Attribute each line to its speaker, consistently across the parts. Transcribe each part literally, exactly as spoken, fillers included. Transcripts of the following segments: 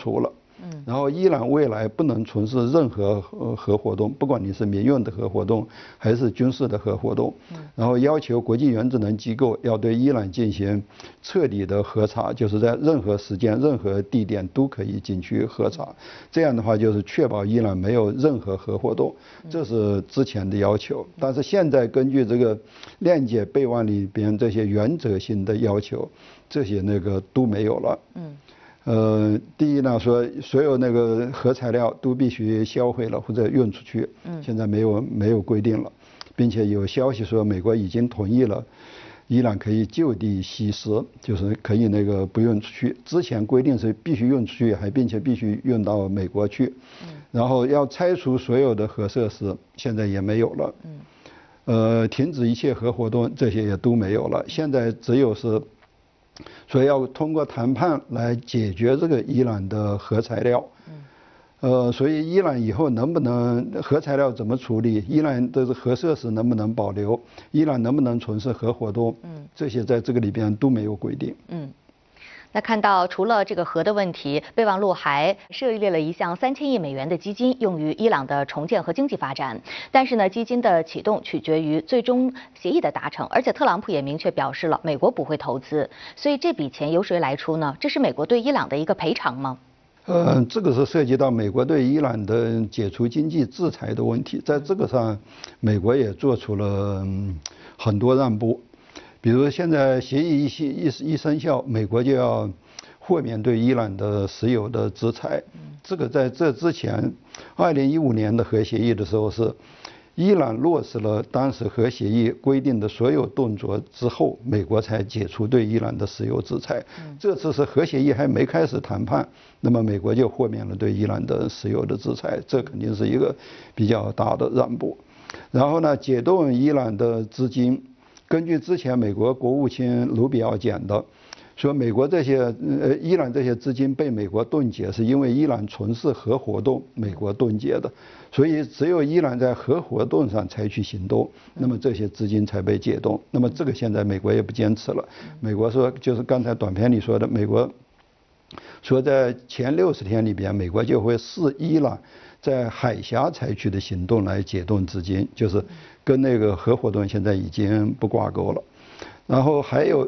Speaker 1: 除了。嗯，然后伊朗未来不能从事任何核核活动，不管你是民用的核活动还是军事的核活动。嗯，然后要求国际原子能机构要对伊朗进行彻底的核查，就是在任何时间、任何地点都可以进去核查。这样的话，就是确保伊朗没有任何核活动，这是之前的要求。但是现在根据这个谅解备忘里边这些原则性的要求，这些那个都没有了。嗯。呃，第一呢，说所有那个核材料都必须销毁了或者运出去。嗯，现在没有没有规定了，并且有消息说美国已经同意了，伊朗可以就地吸食，就是可以那个不运出去。之前规定是必须运出去，还并且必须运到美国去。嗯，然后要拆除所有的核设施，现在也没有了。嗯，呃，停止一切核活动，这些也都没有了。现在只有是。所以要通过谈判来解决这个伊朗的核材料。呃，所以伊朗以后能不能核材料怎么处理？伊朗的核设施能不能保留？伊朗能不能从事核活动？嗯，这些在这个里边都没有规定。嗯。
Speaker 2: 那看到除了这个核的问题，备忘录还设立了一项三千亿美元的基金，用于伊朗的重建和经济发展。但是呢，基金的启动取决于最终协议的达成，而且特朗普也明确表示了美国不会投资。所以这笔钱由谁来出呢？这是美国对伊朗的一个赔偿吗？
Speaker 1: 呃，这个是涉及到美国对伊朗的解除经济制裁的问题，在这个上，美国也做出了、嗯、很多让步。比如现在协议一一一生效，美国就要豁免对伊朗的石油的制裁。这个在这之前，二零一五年的核协议的时候是，伊朗落实了当时核协议规定的所有动作之后，美国才解除对伊朗的石油制裁。这次是核协议还没开始谈判，那么美国就豁免了对伊朗的石油的制裁，这肯定是一个比较大的让步。然后呢，解冻伊朗的资金。根据之前美国国务卿卢比奥讲的，说美国这些呃伊朗这些资金被美国冻结，是因为伊朗从事核活动，美国冻结的，所以只有伊朗在核活动上采取行动，那么这些资金才被解冻。那么这个现在美国也不坚持了，美国说就是刚才短片里说的，美国说在前六十天里边，美国就会视伊朗在海峡采取的行动来解冻资金，就是跟那个核活动现在已经不挂钩了。然后还有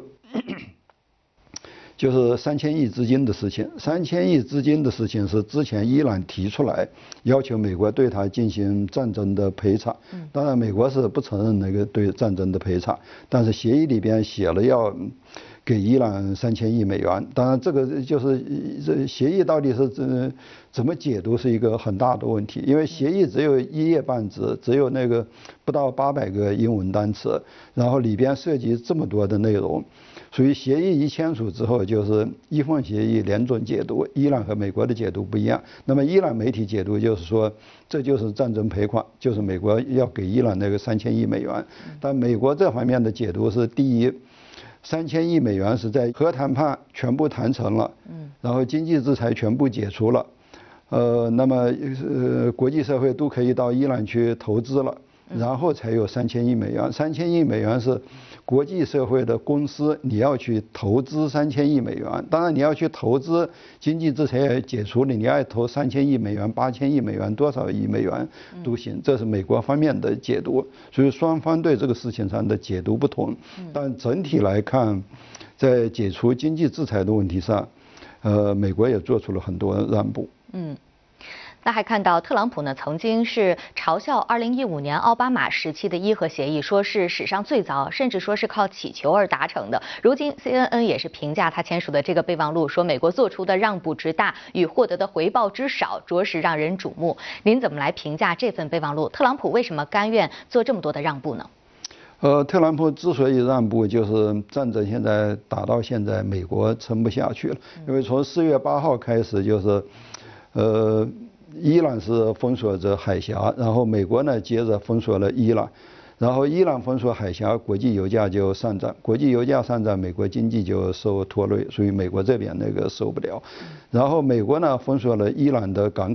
Speaker 1: 就是三千亿资金的事情，三千亿资金的事情是之前伊朗提出来要求美国对他进行战争的赔偿，当然美国是不承认那个对战争的赔偿，但是协议里边写了要给伊朗三千亿美元，当然这个就是这协议到底是怎怎么解读是一个很大的问题，因为协议只有一页半纸，只有那个不到八百个英文单词，然后里边涉及这么多的内容，所以协议一签署之后就是一份协议两种解读，伊朗和美国的解读不一样。那么伊朗媒体解读就是说这就是战争赔款，就是美国要给伊朗那个三千亿美元，但美国这方面的解读是第一。三千亿美元是在核谈判全部谈成了，嗯，然后经济制裁全部解除了，呃，那么呃国际社会都可以到伊朗去投资了，然后才有三千亿美元。三千亿美元是国际社会的公司你要去投资三千亿美元，当然你要去投资经济制裁也解除了，你要投三千亿美元、八千亿美元、多少亿美元都行，这是美国方面的解读。所以双方对这个事情上的解读不同，但整体来看，在解除经济制裁的问题上，呃，美国也做出了很多让步。嗯。
Speaker 2: 那还看到特朗普呢，曾经是嘲笑二零一五年奥巴马时期的伊核协议，说是史上最早，甚至说是靠乞求而达成的。如今 C N N 也是评价他签署的这个备忘录，说美国做出的让步之大与获得的回报之少，着实让人瞩目。您怎么来评价这份备忘录？特朗普为什么甘愿做这么多的让步呢？
Speaker 1: 呃，特朗普之所以让步，就是战争现在打到现在，美国撑不下去了。因为从四月八号开始，就是，呃。伊朗是封锁着海峡，然后美国呢接着封锁了伊朗，然后伊朗封锁海峡，国际油价就上涨，国际油价上涨，美国经济就受拖累，所以美国这边那个受不了。然后美国呢封锁了伊朗的港口，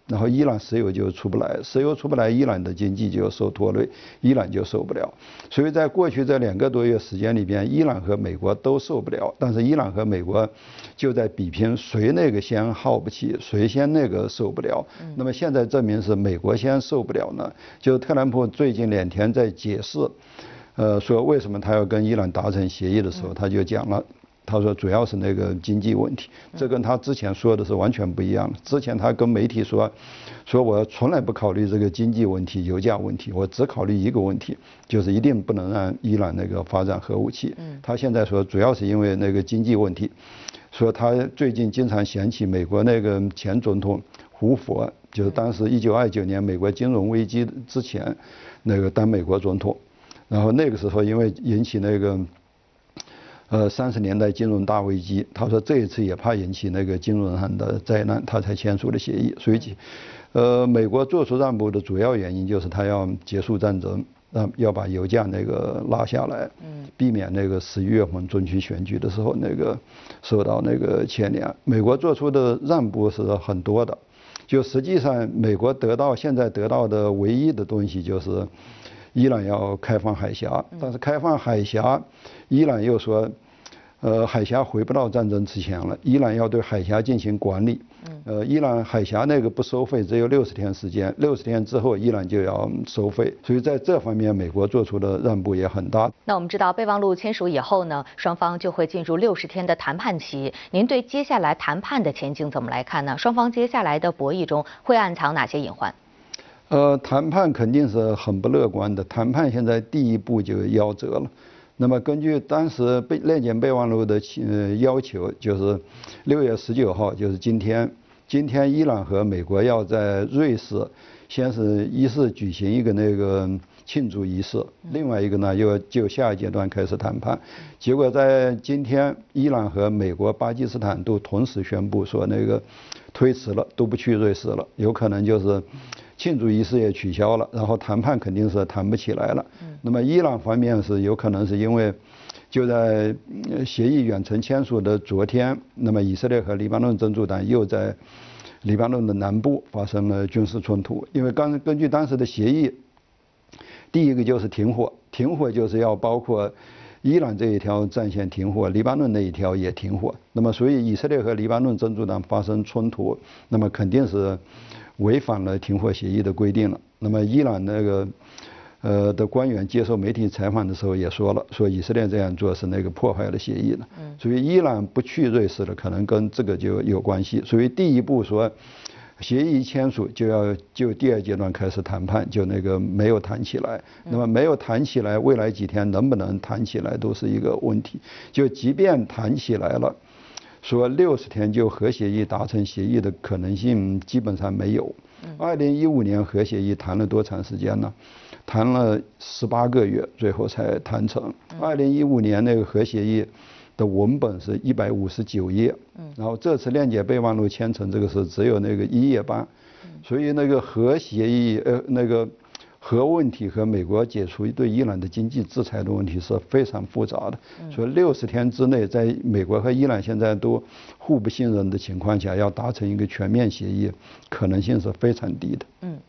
Speaker 1: 然后伊朗石油就出不来，石油出不来，伊朗的经济就受拖累，伊朗就受不了。所以在过去这两个多月时间里边，伊朗和美国都受不了，但是伊朗和美国就在比拼谁那个先耗不起，谁先那个受不了。那么现在证明是美国先受不了呢，就特朗普最近两天在解释，呃，说为什么他要跟伊朗达成协议的时候，他就讲了。他说主要是那个经济问题，这跟他之前说的是完全不一样的。之前他跟媒体说，说我从来不考虑这个经济问题、油价问题，我只考虑一个问题，就是一定不能让伊朗那个发展核武器。他现在说主要是因为那个经济问题，说他最近经常想起美国那个前总统胡佛，就是当时一九二九年美国金融危机之前那个当美国总统，然后那个时候因为引起那个。呃，三十年代金融大危机，他说这一次也怕引起那个金融上的灾难，他才签署了协议。所以，呃，美国做出让步的主要原因就是他要结束战争，让要把油价那个拉下来，避免那个十一月份中期选举的时候那个受到那个牵连。美国做出的让步是很多的，就实际上美国得到现在得到的唯一的东西就是。伊朗要开放海峡，但是开放海峡，伊朗又说，呃，海峡回不到战争之前了，伊朗要对海峡进行管理。呃，伊朗海峡那个不收费，只有六十天时间，六十天之后伊朗就要收费，所以在这方面美国做出的让步也很大。
Speaker 2: 那我们知道备忘录签署以后呢，双方就会进入六十天的谈判期。您对接下来谈判的前景怎么来看呢？双方接下来的博弈中会暗藏哪些隐患？
Speaker 1: 呃，谈判肯定是很不乐观的。谈判现在第一步就夭折了。那么根据当时备链检备忘录的呃要求，就是六月十九号，就是今天，今天伊朗和美国要在瑞士，先是一是举行一个那个庆祝仪式，另外一个呢又就下一阶段开始谈判。结果在今天，伊朗和美国、巴基斯坦都同时宣布说那个推迟了，都不去瑞士了，有可能就是。庆祝仪式也取消了，然后谈判肯定是谈不起来了。那么伊朗方面是有可能是因为就在协议远程签署的昨天，那么以色列和黎巴嫩真主党又在黎巴嫩的南部发生了军事冲突。因为刚根据当时的协议，第一个就是停火，停火就是要包括伊朗这一条战线停火，黎巴嫩那一条也停火。那么所以以色列和黎巴嫩真主党发生冲突，那么肯定是。违反了停火协议的规定了。那么伊朗那个呃的官员接受媒体采访的时候也说了，说以色列这样做是那个破坏了协议了。所以伊朗不去瑞士了，可能跟这个就有关系。所以第一步说协议签署就要就第二阶段开始谈判，就那个没有谈起来。那么没有谈起来，未来几天能不能谈起来都是一个问题。就即便谈起来了。说六十天就核协议达成协议的可能性基本上没有。二零一五年核协议谈了多长时间呢？谈了十八个月，最后才谈成。二零一五年那个核协议的文本是一百五十九页，然后这次链接备忘录签成这个是只有那个一页半，所以那个核协议呃那个。核问题和美国解除对伊朗的经济制裁的问题是非常复杂的，所以六十天之内，在美国和伊朗现在都互不信任的情况下，要达成一个全面协议，可能性是非常低的。
Speaker 2: 嗯，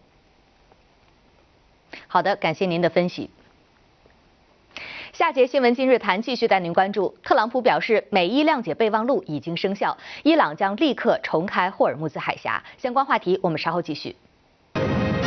Speaker 2: 好的，感谢您的分析。下节新闻今日谈继续带您关注，特朗普表示美伊谅解备忘录已经生效，伊朗将立刻重开霍尔木兹海峡。相关话题我们稍后继续。